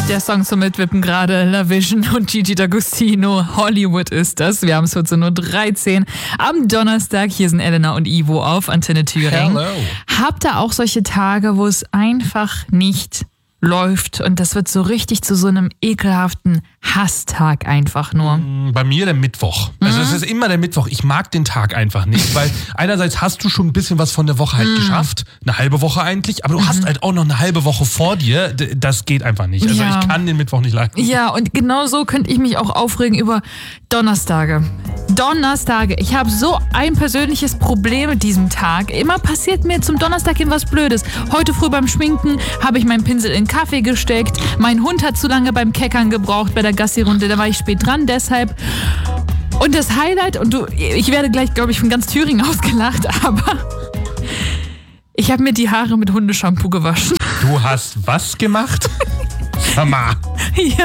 Der Song zum Mitwippen gerade, La Vision und Gigi D'Agostino. Hollywood ist das. Wir haben es 14.13 Uhr am Donnerstag. Hier sind Elena und Ivo auf Antenne Thüringen. Hello. Habt ihr auch solche Tage, wo es einfach nicht läuft und das wird so richtig zu so einem ekelhaften Hasstag einfach nur? Bei mir der Mittwoch. Also es ist immer der Mittwoch. Ich mag den Tag einfach nicht, weil einerseits hast du schon ein bisschen was von der Woche halt geschafft, eine halbe Woche eigentlich, aber du hast halt auch noch eine halbe Woche vor dir. Das geht einfach nicht. Also Ja. ich kann den Mittwoch nicht leiden. Ja, und genau so könnte ich mich auch aufregen über Donnerstage. Ich habe so ein persönliches Problem mit diesem Tag. Immer passiert mir zum Donnerstag hin was Blödes. Heute früh beim Schminken habe ich meinen Pinsel in Kaffee gesteckt. Mein Hund hat zu lange beim Keckern gebraucht bei der Gassi-Runde. Da war ich spät dran, deshalb. Und das Highlight, ich werde gleich, glaube ich, von ganz Thüringen ausgelacht, aber ich habe mir die Haare mit Hundeshampoo gewaschen. Du hast was gemacht? Mama. Ja.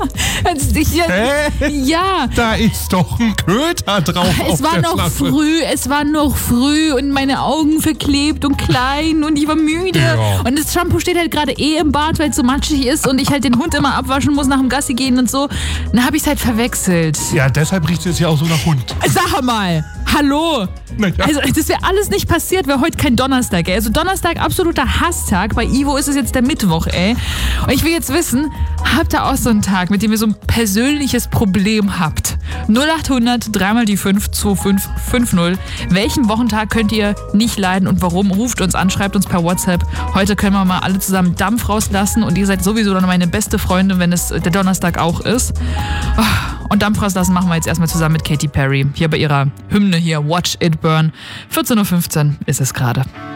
Ja. Da ist doch ein Köter drauf. Es war noch früh und meine Augen verklebt und klein und ich war müde. Ja. Und das Shampoo steht halt gerade im Bad, weil es so matschig ist und ich halt den Hund immer abwaschen muss, nach dem Gassi gehen und so. Dann habe ich es halt verwechselt. Ja, deshalb riecht es ja auch so nach Hund. Sag mal, hallo. Naja. Also das wäre alles nicht passiert, wäre heute kein Donnerstag, ey. Also Donnerstag, absoluter Hasstag. Bei Ivo ist es jetzt der Mittwoch, ey. Und ich will jetzt wissen, habt ihr auch so einen Tag, mit dem ihr so ein persönliches Problem habt? 0800 3 die 5 2550. Welchen Wochentag könnt ihr nicht leiden und warum? Ruft uns an, schreibt uns per WhatsApp. Heute können wir mal alle zusammen Dampf rauslassen und ihr seid sowieso dann meine beste Freundin, wenn es der Donnerstag auch ist. Und Dampf rauslassen machen wir jetzt erstmal zusammen mit Katy Perry. Hier bei ihrer Hymne hier, Watch It Burn. 14.15 Uhr ist es gerade.